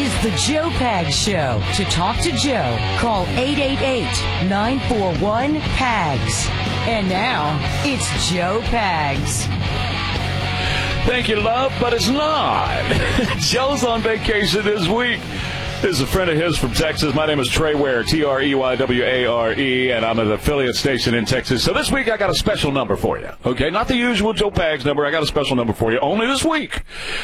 is the Joe Pags Show. To talk to Joe, call 888-941-PAGS. And now, it's Joe Pags. Thank you, love, but it's not. Joe's on vacation this week. This is a friend of his from Texas. My name is Trey Ware, Treyware, and I'm at an affiliate station in Texas. So this week I got a special number for you, okay? Not the usual Joe Pags number. I got a special number for you only this week.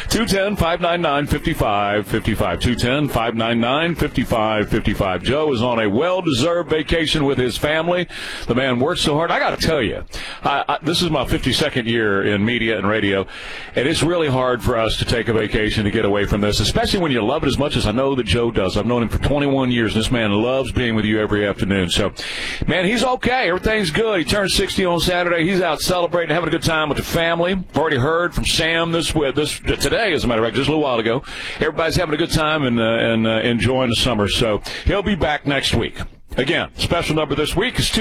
210-599-5555. 210-599-5555. Joe is on a well-deserved vacation with his family. The man works so hard. I got to tell you, this is my 52nd year in media and radio, and it's really hard for us to take a vacation to get away from this, especially when you love it as much as I know that Joe does. I've known him for 21 years. This man loves being with you every afternoon. So, man, he's okay. Everything's good. He turned 60 on Saturday. He's out celebrating, having a good time with the family. I've already heard from Sam today, as a matter of fact, just a little while ago. Everybody's having a good time and enjoying the summer. So he'll be back next week. Again, special number this week is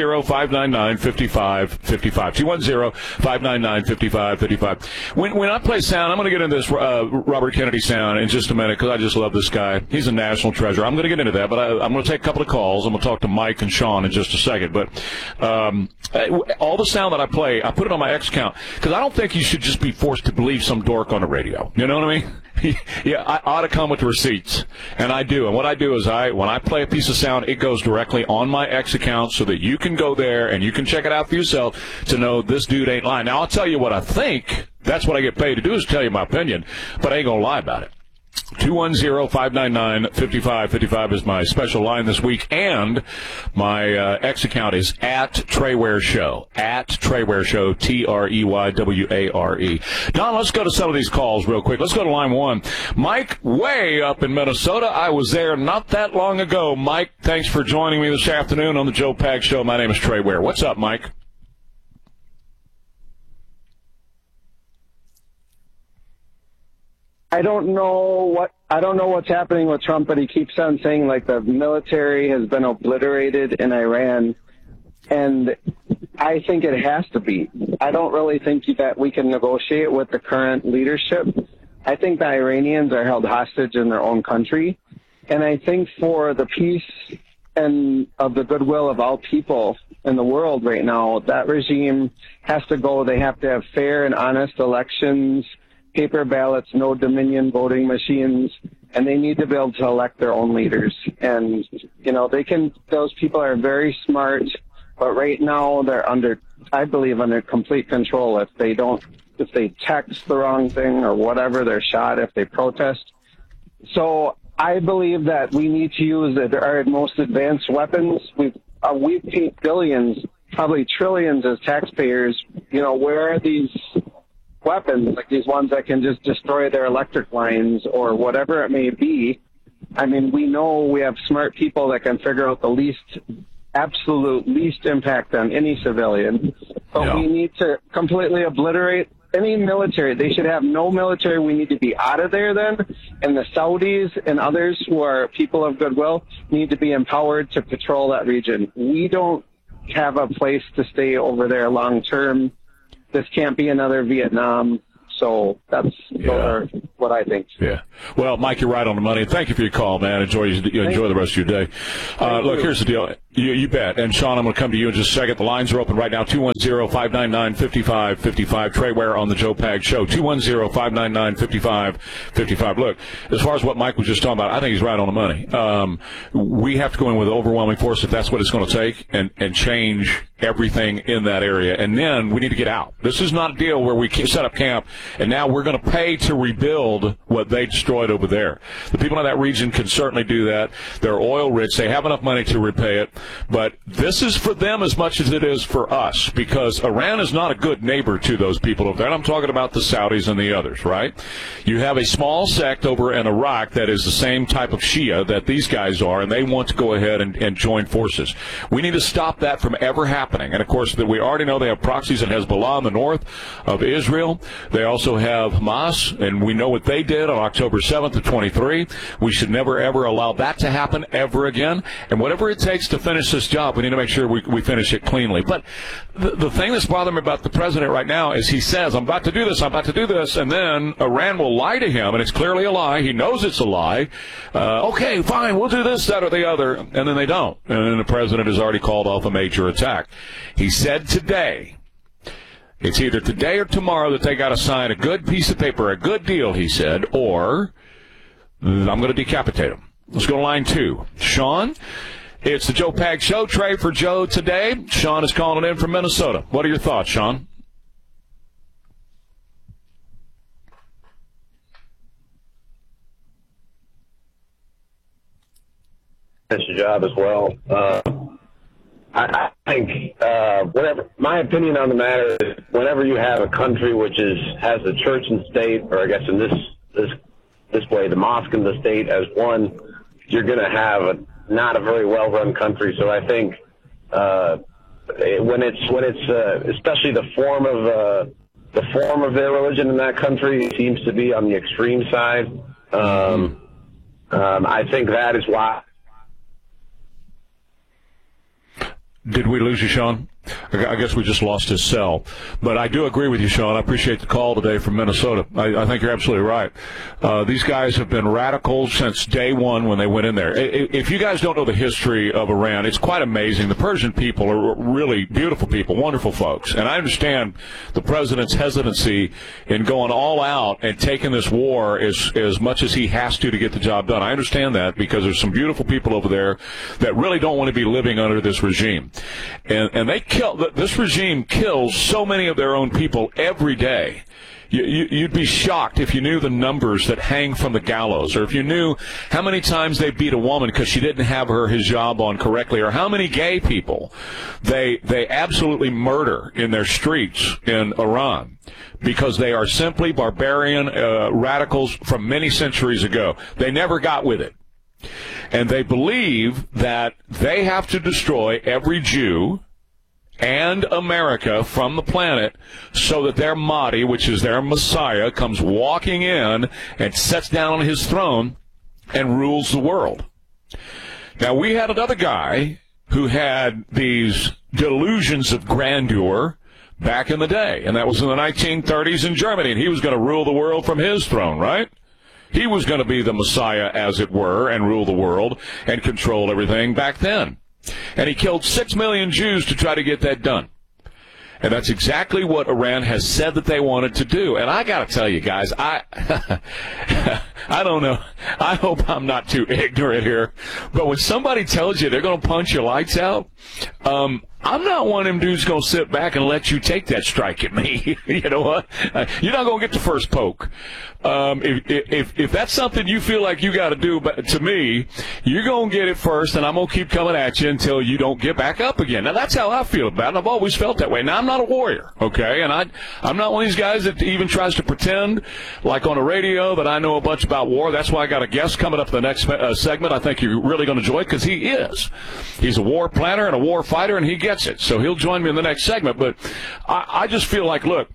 210-599-5555. 210-599-5555. When I play sound, I'm going to get into this Robert Kennedy sound in just a minute because I just love this guy. He's a national treasure. I'm going to get into that, but I'm going to take a couple of calls. I'm going to talk to Mike and Sean in just a second. But all the sound that I play, I put it on my X account because I don't think you should just be forced to believe some dork on the radio. You know what I mean? Yeah, I ought to come with the receipts, and I do. And what I do is when I play a piece of sound, it goes directly on my X account so that you can go there and you can check it out for yourself to know this dude ain't lying. Now, I'll tell you what I think. That's what I get paid to do is tell you my opinion, but I ain't going to lie about it. 210-599-5555 is my special line this week, and my X account is at Treyware Show, Treyware, T-R-E-Y-W-A-R-E. Don, let's go to some of these calls real quick. Let's go to line one. Mike, way up in Minnesota. I was there not that long ago. Mike, thanks for joining me this afternoon on the Joe Pags Show. My name is Treyware. What's up, Mike? I don't know what's happening with Trump, but he keeps on saying like the military has been obliterated in Iran, and I think it has to be. I don't really think that we can negotiate with the current leadership. I think the Iranians are held hostage in their own country, and I think for the peace and of the goodwill of all people in the world right now, that regime has to go. They have to have fair and honest elections, paper ballots, no Dominion voting machines, and they need to be able to elect their own leaders. And, those people are very smart, but right now they're under complete control. If they text the wrong thing or whatever, they're shot if they protest. So I believe that we need to use our most advanced weapons. We've paid billions, probably trillions as taxpayers. Where are these weapons, like these ones that can just destroy their electric lines or whatever it may be? I mean, we know we have smart people that can figure out the absolute least impact on any civilian, but we need to completely obliterate any military. They should have no military. We need to be out of there then, and the Saudis and others who are people of goodwill need to be empowered to patrol that region. We don't have a place to stay over there long term. This can't be another Vietnam. So those are what I think. Yeah. Well, Mike, you're right on the money. Thank you for your call, man. Enjoy the rest of your day. Look, here's the deal. You bet. And, Sean, I'm going to come to you in just a second. The lines are open right now, 210-599-5555. Trey Ware on the Joe Pags Show, 210-599-5555. Look, as far as what Mike was just talking about, I think he's right on the money. We have to go in with overwhelming force if that's what it's going to take and change everything in that area. And then we need to get out. This is not a deal where we set up camp and now we're going to pay to rebuild what they destroyed over there. The people in that region can certainly do that. They're oil rich. They have enough money to repay it. But this is for them as much as it is for us, because Iran is not a good neighbor to those people over there. And I'm talking about the Saudis and the others, right? You have a small sect over in Iraq that is the same type of Shia that these guys are, and they want to go ahead and join forces. We need to stop that from ever happening. And, of course, we already know they have proxies in Hezbollah in the north of Israel. They also have Hamas, and we know what they did. did on October 7th of 23. We should never, ever allow that to happen ever again. And whatever it takes to finish this job, we need to make sure we finish it cleanly. But the thing that's bothering me about the president right now is he says, I'm about to do this, and then Iran will lie to him, and it's clearly a lie. He knows it's a lie. Okay, fine, we'll do this, that, or the other, and then they don't. And then the president has already called off a major attack. He said today, it's either today or tomorrow that they got to sign a good piece of paper, a good deal, he said, or I'm going to decapitate them. Let's go to line 2. Sean, it's the Joe Pags Show. Trey for Joe today. Sean is calling in from Minnesota. What are your thoughts, Sean? Finish the job as well. I think whatever my opinion on the matter is, whenever you have a country which has the church and state, or I guess in this way, the mosque and the state as one, you're going to have not a very well run country. So I think when it's especially the form of their religion in that country seems to be on the extreme side. I think that is why. Did we lose you, Sean? I guess we just lost his cell. But I do agree with you, Sean. I appreciate the call today from Minnesota. I think you're absolutely right. These guys have been radicals since day one when they went in there. If you guys don't know the history of Iran, it's quite amazing. The Persian people are really beautiful people, wonderful folks. And I understand the president's hesitancy in going all out and taking this war as much as he has to get the job done. I understand that because there's some beautiful people over there that really don't want to be living under this regime. And this regime kills so many of their own people every day. You'd be shocked if you knew the numbers that hang from the gallows, or if you knew how many times they beat a woman because she didn't have her hijab on correctly, or how many gay people they absolutely murder in their streets in Iran because they are simply barbarian radicals from many centuries ago. They never got with it. And they believe that they have to destroy every Jew and America from the planet so that their Mahdi, which is their Messiah, comes walking in and sits down on his throne and rules the world. Now, we had another guy who had these delusions of grandeur back in the day, and that was in the 1930s in Germany, and he was going to rule the world from his throne, right? He was going to be the Messiah, as it were, and rule the world and control everything back then. And he killed 6 million Jews to try to get that done. And that's exactly what Iran has said that they wanted to do. And I got to tell you guys, I don't know. I hope I'm not too ignorant here. But when somebody tells you they're going to punch your lights out, I'm not one of them dudes going to sit back and let you take that strike at me. You know what? You're not going to get the first poke. If that's something you feel like you got to do, but to me, you're going to get it first, and I'm going to keep coming at you until you don't get back up again. Now, that's how I feel about it. I've always felt that way. Now, I'm not a warrior, okay? And I'm not one of these guys that even tries to pretend, like on the radio, that I know a bunch about war. That's why I got a guest coming up in the next segment I think you're really going to enjoy, because he is. He's a war planner and a war fighter, and he gets it. So he'll join me in the next segment. But I just feel like, look,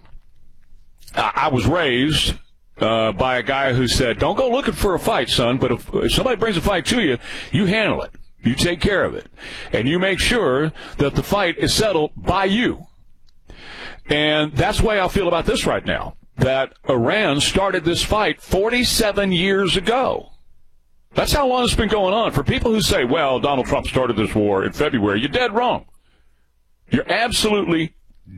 I was raised by a guy who said, don't go looking for a fight, son, but if somebody brings a fight to you, you handle it. You take care of it. And you make sure that the fight is settled by you. And that's the way I feel about this right now, that Iran started this fight 47 years ago. That's how long it's been going on. For people who say, well, Donald Trump started this war in February, you're dead wrong. You're absolutely